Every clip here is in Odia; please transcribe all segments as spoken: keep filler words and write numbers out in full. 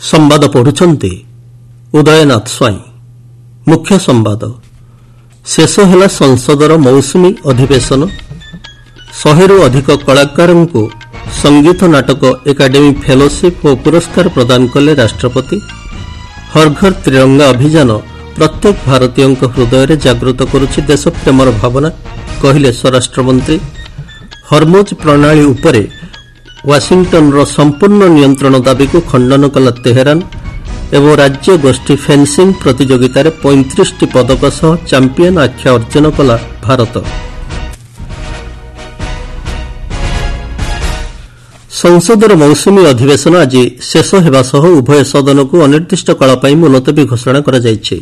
ସମ୍ବାଦ ପଢୁଛନ୍ତି ଉଦୟନାଥ ସ୍ୱାଇଁ। ମୁଖ୍ୟ ସମ୍ବାଦ। ଶେଷ ହେଲା ସଂସଦର ମୌସୁମୀ ଅଧିବେଶନ। ଶହେରୁ ଅଧିକ କଳାକାରଙ୍କୁ ସଙ୍ଗୀତ ନାଟକ ଏକାଡେମୀ ଫେଲୋସିପ୍ ଓ ପୁରସ୍କାର ପ୍ରଦାନ କଲେ ରାଷ୍ଟ୍ରପତି। ହର୍ ଘର୍ ତ୍ରିରଙ୍ଗା ଅଭିଯାନ ପ୍ରତ୍ୟେକ ଭାରତୀୟଙ୍କ ହୃଦୟରେ ଜାଗୃତ କରୁଛି ଦେଶପ୍ରେମର ଭାବନା, କହିଲେ ସ୍ୱରାଷ୍ଟ୍ରମନ୍ତ୍ରୀ। ହର୍ମୁଜ ପ୍ରଣାଳୀ ଉପରେ ୱାଶିଂଟନର ସମ୍ପୂର୍ଣ୍ଣ ନିୟନ୍ତ୍ରଣ ଦାବିକୁ ଖଣ୍ଡନ କଲା ତେହେରାନ ଏବଂ ରାଜ୍ୟ ଗୋଷ୍ଠୀ ଫେନ୍ସିଂ ପ୍ରତିଯୋଗିତାରେ ପଇଁତିରିଶଟି ପଦକ ସହ ଚାମ୍ପିୟନ ଆଖ୍ୟା ଅର୍ଜନ କଲା ଭାରତ। ସଂସଦର ମୌସୁମୀ ଅଧିବେଶନ ଆଜି ଶେଷ ହେବା ସହ ଉଭୟ ସଦନକୁ ଅନିର୍ଦ୍ଦିଷ୍ଟ କାଳ ପାଇଁ ମୁଲତବୀ ଘୋଷଣା କରାଯାଇଛି।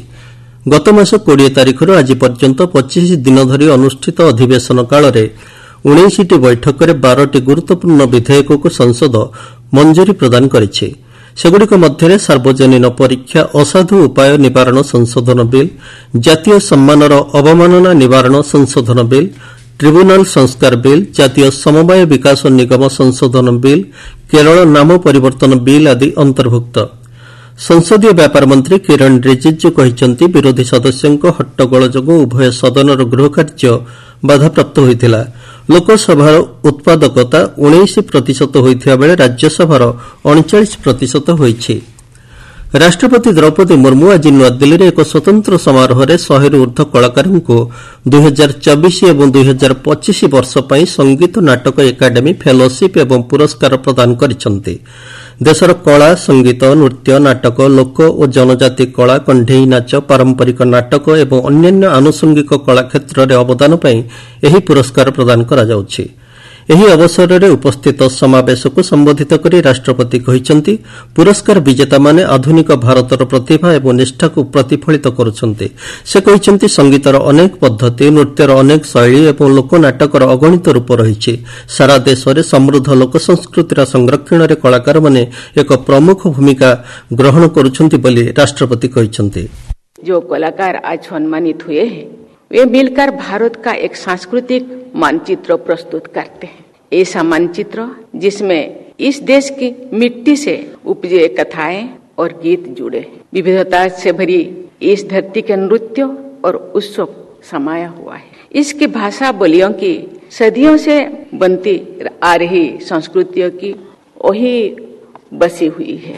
ଗତମାସ କୋଡ଼ିଏ ତାରିଖରୁ ଆଜି ପର୍ଯ୍ୟନ୍ତ ପଚିଶ ଦିନ ଧରି ଅନୁଷ୍ଠିତ ଅଧିବେଶନ କାଳରେ ଉଣେଇଶଟି ବୈଠକରେ ବାରଟି ଗୁରୁତ୍ୱପୂର୍ଣ୍ଣ ବିଧେୟକକୁ ସଂସଦ ମଞ୍ଜୁରୀ ପ୍ରଦାନ କରିଛି। ସେଗୁଡ଼ିକ ମଧ୍ୟରେ ସାର୍ବଜନୀନ ପରୀକ୍ଷା ଅସାଧୁ ଉପାୟ ନିବାରଣ ସଂଶୋଧନ ବିଲ୍, ଜାତୀୟ ସମ୍ମାନର ଅବମାନନା ନିବାରଣ ସଂଶୋଧନ ବିଲ୍, ଟ୍ରିବ୍ୟୁନାଲ ସଂସ୍କାର ବିଲ୍, ଜାତୀୟ ସମବାୟ ବିକାଶ ନିଗମ ସଂଶୋଧନ ବିଲ୍, କେରଳ ନାମ ପରିବର୍ତ୍ତନ ବିଲ୍ ଆଦି ଅନ୍ତର୍ଭୁକ୍ତ। ସଂସଦୀୟ ବ୍ୟାପାର ମନ୍ତ୍ରୀ କିରଣ ରିଜିଜୁ କହିଛନ୍ତି, ବିରୋଧୀ ସଦସ୍ୟଙ୍କ ହଟ୍ଟଗୋଳ ଯୋଗୁଁ ଉଭୟ ସଦନର ଗୃହକାର୍ଯ୍ୟ ବାଧାପ୍ରାପ୍ତ ହୋଇଥିଲା। ଲୋକସଭାର ଉତ୍ପାଦକତା ଉଣେଇଶ ପ୍ରତିଶତ ହୋଇଥିବା ବେଳେ ରାଜ୍ୟସଭାର ଅଣଚାଳିଶ ପ୍ରତିଶତ ହୋଇଛି। ରାଷ୍ଟ୍ରପତି ଦ୍ରୌପଦୀ ମୁର୍ମୁ ଆଜି ନୂଆଦିଲ୍ଲୀରେ ଏକ ସ୍ୱତନ୍ତ୍ର ସମାରୋହରେ ଶହେରୁ ଊର୍ଦ୍ଧ୍ୱ କଳାକାରଙ୍କୁ ଦୁଇ ହଜାର ଚବିଶ ଏବଂ ଦୁଇ ହଜାର ପଚିଶ ବର୍ଷ ପାଇଁ ସଙ୍ଗୀତ ନାଟକ ଏକାଡେମୀ ଫେଲୋସିପ୍ ଏବଂ ପୁରସ୍କାର ପ୍ରଦାନ କରିଛନ୍ତି। ଦେଶର କଳା, ସଙ୍ଗୀତ, ନୃତ୍ୟ, ନାଟକ, ଲୋକ ଓ ଜନଜାତି କଳା, କଣ୍ଢେଇ ନାଚ, ପାରମ୍ପରିକ ନାଟକ ଏବଂ ଅନ୍ୟାନ୍ୟ ଆନୁଷଙ୍ଗିକ କଳା କ୍ଷେତ୍ରରେ ଅବଦାନ ପାଇଁ ଏହି ପୁରସ୍କାର ପ୍ରଦାନ କରାଯାଉଛି। ଏହି ଅବସରରେ ଉପସ୍ଥିତ ସମାବେଶକୁ ସମ୍ବୋଧିତ କରି ରାଷ୍ଟ୍ରପତି କହିଛନ୍ତି, ପୁରସ୍କାର ବିଜେତାମାନେ ଆଧୁନିକ ଭାରତର ପ୍ରତିଭା ଏବଂ ନିଷ୍ଠାକୁ ପ୍ରତିଫଳିତ କରୁଛନ୍ତି। ସେ କହିଛନ୍ତି, ସଙ୍ଗୀତର ଅନେକ ପଦ୍ଧତି, ନୃତ୍ୟର ଅନେକ ଶୈଳୀ ଏବଂ ଲୋକନାଟକର ଅଗଣିତ ରୂପ ରହିଛି। ସାରା ଦେଶରେ ସମୃଦ୍ଧ ଲୋକସଂସ୍କୃତିର ସଂରକ୍ଷଣରେ କଳାକାରମାନେ ଏକ ପ୍ରମୁଖ ଭୂମିକା ଗ୍ରହଣ କରୁଛନ୍ତି ବୋଲି ରାଷ୍ଟ୍ରପତି କହିଛନ୍ତି। जो कलाकार आज सम्मानित हुए हैं, वे मिलकर भारत का एक सांस्कृतिक मानचित्र प्रस्तुत करते हैं। ऐसा मानचित्र जिसमें इस देश की मिट्टी से उपजे कथाएं और गीत जुड़े, विविधता से भरी इस धरती के नृत्य और उत्सव समाया हुआ है। इसकी भाषा बोलियों की सदियों से बनती आ रही संस्कृतियों की वही बसी हुई है।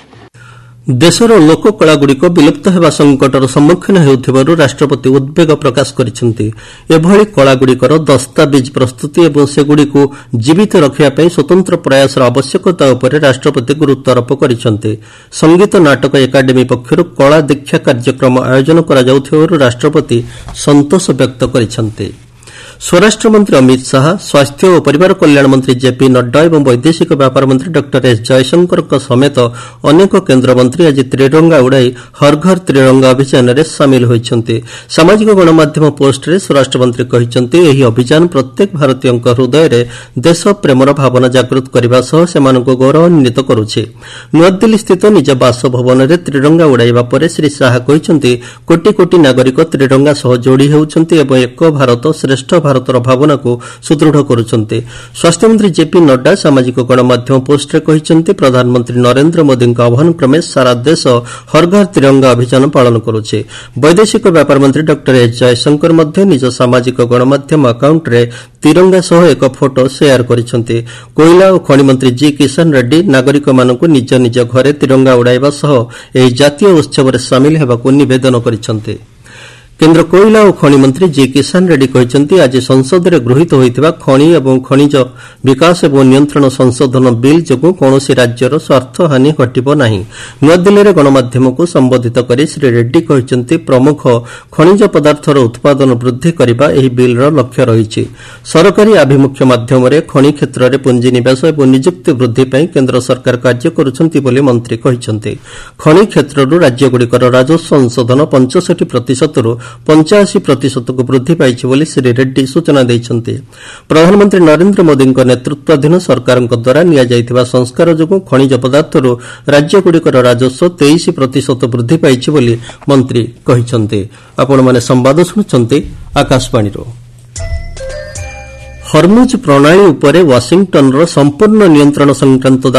ଦେଶର ଲୋକକଳାଗୁଡ଼ିକ ବିଲୁପ୍ତ ହେବା ସଂକଟର ସମ୍ମୁଖୀନ ହେଉଥିବାରୁ ରାଷ୍ଟ୍ରପତି ଉଦ୍ବେଗ ପ୍ରକାଶ କରିଛନ୍ତି। ଏଭଳି କଳାଗୁଡ଼ିକର ଦସ୍ତାବିଜ ପ୍ରସ୍ତୁତି ଏବଂ ସେଗୁଡ଼ିକୁ ଜୀବିତ ରଖିବା ପାଇଁ ସ୍ୱତନ୍ତ୍ର ପ୍ରୟାସର ଆବଶ୍ୟକତା ଉପରେ ରାଷ୍ଟ୍ରପତି ଗୁରୁତ୍ୱାରୋପ କରିଛନ୍ତି। ସଙ୍ଗୀତ ନାଟକ ଏକାଡେମୀ ପକ୍ଷରୁ କଳା ଦୀକ୍ଷା କାର୍ଯ୍ୟକ୍ରମ ଆୟୋଜନ କରାଯାଉଥିବାରୁ ରାଷ୍ଟ୍ରପତି ସନ୍ତୋଷ ବ୍ୟକ୍ତ କରିଛନ୍ତି। ସ୍ୱରାଷ୍ଟ୍ରମନ୍ତ୍ରୀ ଅମିତ ଶାହା, ସ୍ୱାସ୍ଥ୍ୟ ଓ ପରିବାର କଲ୍ୟାଣ ମନ୍ତ୍ରୀ ଜେପି ନଡ୍ଡା ଏବଂ ବୈଦେଶିକ ବ୍ୟାପାର ମନ୍ତ୍ରୀ ଡକ୍ଟର ଏସ୍ ଜୟଶଙ୍କରଙ୍କ ସମେତ ଅନେକ କେନ୍ଦ୍ରମନ୍ତ୍ରୀ ଆଜି ତ୍ରିରଙ୍ଗା ଉଡ଼ାଇ ହର୍ ଘର୍ ତ୍ରିରଙ୍ଗା ଅଭିଯାନରେ ସାମିଲ ହୋଇଛନ୍ତି। ସାମାଜିକ ଗଣମାଧ୍ୟମ ପୋଷ୍ଟରେ ସ୍ୱରାଷ୍ଟ୍ରମନ୍ତ୍ରୀ କହିଛନ୍ତି, ଏହି ଅଭିଯାନ ପ୍ରତ୍ୟେକ ଭାରତୀୟଙ୍କ ହୃଦୟରେ ଦେଶ ପ୍ରେମର ଭାବନା ଜାଗୃତ କରିବା ସହ ସେମାନଙ୍କୁ ଗୌରବାନ୍ୱିତ କରୁଛି। ନୂଆଦିଲ୍ଲୀସ୍ଥିତ ନିଜ ବାସଭବନରେ ତ୍ରିରଙ୍ଗା ଉଡ଼ାଇବା ପରେ ଶ୍ରୀ ଶାହା କହିଛନ୍ତି, କୋଟି କୋଟି ନାଗରିକ ତ୍ରିରଙ୍ଗା ସହ ଯୋଡ଼ି ହେଉଛନ୍ତି ଏବଂ ଏକ ଭାରତ ଶ୍ରେଷ୍ଠ ଭାରତର ଭାବନାକୁ ସୁଦୃଢ଼ କରୁଛନ୍ତି। ସ୍ୱାସ୍ଥ୍ୟମନ୍ତ୍ରୀ ଜେପି ନଡ୍ଡା ସାମାଜିକ ଗଣମାଧ୍ୟମ ପୋଷ୍ଟରେ କହିଛନ୍ତି, ପ୍ରଧାନମନ୍ତ୍ରୀ ନରେନ୍ଦ୍ର ମୋଦିଙ୍କ ଆହ୍ୱାନ କ୍ରମେ ସାରା ଦେଶ ହର୍ ଘର୍ ତ୍ରିରଙ୍ଗା ଅଭିଯାନ ପାଳନ କରୁଛି। ବୈଦେଶିକ ବ୍ୟାପାର ମନ୍ତ୍ରୀ ଡକ୍ଟର ଏସ୍ ଜୟଶଙ୍କର ମଧ୍ୟ ନିଜ ସାମାଜିକ ଗଣମାଧ୍ୟମ ଆକାଉଣ୍ଟରେ ତ୍ରିରଙ୍ଗା ସହ ଏକ ଫଟୋ ସେୟାର କରିଛନ୍ତି। କୋଇଲା ଓ ଖଣି ମନ୍ତ୍ରୀ ଜି କିଷାନ ରେଡ୍ଡୀ ନାଗରିକମାନଙ୍କୁ ନିଜ ନିଜ ଘରେ ତ୍ରିରଙ୍ଗା ଉଡ଼ାଇବା ସହ ଏହି ଜାତୀୟ ଉତ୍ସବରେ ସାମିଲ ହେବାକୁ ନିବେଦନ କରିଛନ୍ତି। କେନ୍ଦ୍ର କୋଇଲା ଓ ଖଣି ମନ୍ତ୍ରୀ ଜି କିଷାନ ରେଡ୍ଡୀ କହିଛନ୍ତି, ଆଜି ସଂସଦରେ ଗୃହୀତ ହୋଇଥିବା ଖଣି ଏବଂ ଖଣିଜ ବିକାଶ ଏବଂ ନିୟନ୍ତ୍ରଣ ସଂଶୋଧନ ବିଲ୍ ଯୋଗୁଁ କୌଣସି ରାଜ୍ୟର ସ୍ୱାର୍ଥହାନୀ ଘଟିବ ନାହିଁ। ନୂଆଦିଲ୍ଲୀରେ ଗଣମାଧ୍ୟମକୁ ସମ୍ବୋଧିତ କରି ଶ୍ରୀ ରେଡ୍ଡୀ କହିଛନ୍ତି, ପ୍ରମୁଖ ଖଣିଜ ପଦାର୍ଥର ଉତ୍ପାଦନ ବୃଦ୍ଧି କରିବା ଏହି ବିଲ୍ର ଲକ୍ଷ୍ୟ ରହିଛି। ସରକାରୀ ଆଭିମୁଖ୍ୟ ମାଧ୍ୟମରେ ଖଣି କ୍ଷେତ୍ରରେ ପୁଞ୍ଜିନିବେଶ ଏବଂ ନିଯୁକ୍ତି ବୃଦ୍ଧି ପାଇଁ କେନ୍ଦ୍ର ସରକାର କାର୍ଯ୍ୟ କରୁଛନ୍ତି ବୋଲି ମନ୍ତ୍ରୀ କହିଛନ୍ତି। ଖଣି କ୍ଷେତ୍ରରୁ ରାଜ୍ୟଗୁଡ଼ିକର ରାଜସ୍ୱ ଅଂଶଧନ ପଞ୍ଚଷଠି ପ୍ରତିଶତରୁ ପଞ୍ଚାଅଶୀ ପ୍ରତିଶତକୁ ବୃଦ୍ଧି ପାଇଛି ବୋଲି ଶ୍ରୀ ରେଡ୍ଡୀ ସୂଚନା ଦେଇଛନ୍ତି। ପ୍ରଧାନମନ୍ତ୍ରୀ ନରେନ୍ଦ୍ର ମୋଦିଙ୍କ ନେତୃତ୍ୱାଧୀନ ସରକାରଙ୍କ ଦ୍ୱାରା ନିଆଯାଇଥିବା ସଂସ୍କାର ଯୋଗୁଁ ଖଣିଜ ପଦାର୍ଥରୁ ରାଜ୍ୟଗୁଡ଼ିକର ରାଜସ୍ୱ ତେଇଶ ପ୍ରତିଶତ ବୃଦ୍ଧି ପାଇଛି ବୋଲି ମନ୍ତ୍ରୀ କହିଛନ୍ତି। ଆପଣମାନେ ସମ୍ବାଦ ଶୁଣୁଛନ୍ତି ଆକାଶବାଣୀରୁ। ହର୍ମୁଜ ପ୍ରଣାଳୀ ଉପରେ ୱାଶିଂଟନର ସମ୍ପୂର୍ଣ୍ଣ ନିୟନ୍ତ୍ରଣ ସଂକ୍ରାନ୍ତ